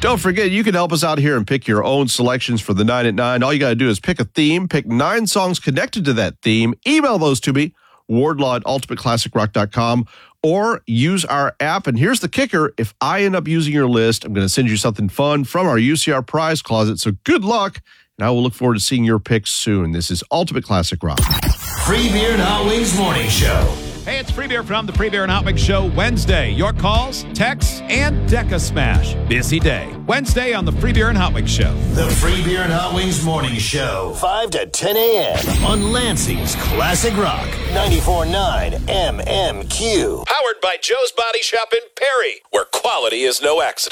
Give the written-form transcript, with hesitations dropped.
Don't forget, you can help us out here and pick your own selections for the 9 at 9. All you got to do is pick a theme, pick 9 songs connected to that theme, email those to me, wardlaw@ultimateclassicrock.com, or use our app. And here's the kicker. If I end up using your list, I'm going to send you something fun from our UCR prize closet. So good luck, and I will look forward to seeing your picks soon. This is Ultimate Classic Rock. Free Beer and Hot Wings Morning Show. Hey, it's Free Beer from the Free Beer and Hot Wings Show Wednesday. Your calls, texts, and Deca Smash. Busy day. Wednesday on the Free Beer and Hot Wings Show. The Free Beer and Hot Wings Morning Show. 5 to 10 a.m. on Lansing's Classic Rock. 94.9 MMQ. Powered by Joe's Body Shop in Perry, where quality is no accident.